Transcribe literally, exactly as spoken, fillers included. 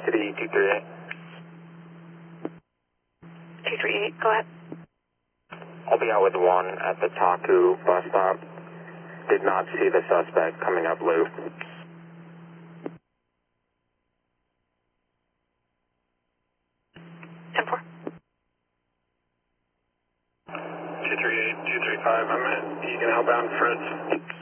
City two three eight. two three eight, go ahead. I'll be out with one at the Taku bus stop. Did not see the suspect coming up loop. ten four. two three eight, two three five, I'm at Egan outbound Fritz.